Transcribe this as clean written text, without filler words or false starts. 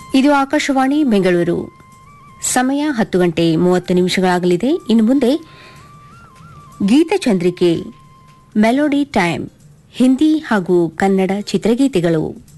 ಇದು ಆಕಾಶವಾಣಿ ಬೆಂಗಳೂರು. ಸಮಯ 10:30 ಇನ್ನು ಮುಂದೆ ಗೀತಚಂದ್ರಿಕೆ ಮೆಲೋಡಿ ಟೈಮ್ ಹಿಂದಿ ಹಾಗೂ ಕನ್ನಡ ಚಿತ್ರಗೀತೆಗಳು.